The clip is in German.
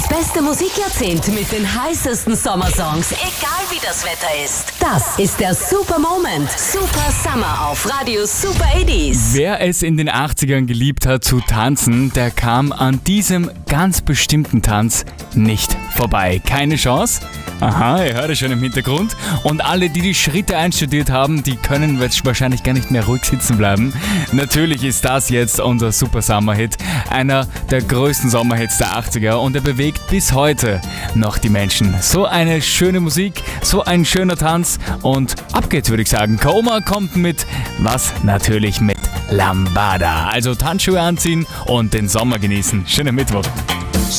beste Musikjahrzehnt mit den heißesten Sommersongs, egal wie das Wetter ist. Das ist der Super Moment. Super Summer auf Radio Super 80s. Wer es in den 80ern geliebt hat zu tanzen, der kam an diesem ganz bestimmten Tanz nicht vorbei. Keine Chance? Aha, ihr hört es schon im Hintergrund. Und alle, die die Schritte einstudiert haben, die können jetzt wahrscheinlich gar nicht mehr ruhig sitzen bleiben. Natürlich ist das jetzt unser Super Summer-Hit. Einer der größten Sommerhits der 80er und er bewegt bis heute noch die Menschen. So eine schöne Musik, so ein schöner Tanz und ab geht's, würde ich sagen. Coma kommt mit, was natürlich mit Lambada. Also Tanzschuhe anziehen und den Sommer genießen. Schönen Mittwoch.